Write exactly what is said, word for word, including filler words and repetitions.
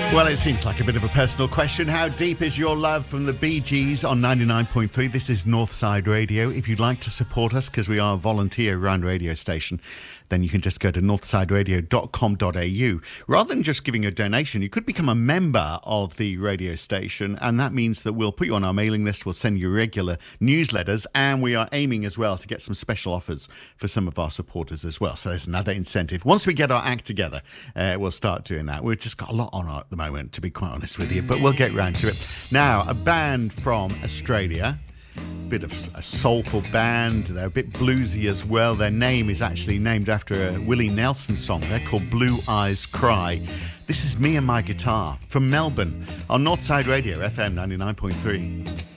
Well, it seems like a bit of a personal question. How deep is your love from the Bee Gees on ninety-nine point three? This is Northside Radio. If you'd like to support us, because we are a volunteer-run radio station, then you can just go to northside radio dot com dot a u. Rather than just giving a donation, you could become a member of the radio station, and that means that we'll put you on our mailing list, we'll send you regular newsletters, and we are aiming as well to get some special offers for some of our supporters as well. So there's another incentive. Once we get our act together, uh, we'll start doing that. We've just got a lot on at the moment, to be quite honest with you, but we'll get round to it. Now, a band from Australia, bit of a soulful band. They're a bit bluesy as well. Their name is actually named after a Willie Nelson song. They're called Blue Eyes Cry. This is Me and My Guitar from Melbourne on Northside Radio, F M ninety-nine point three.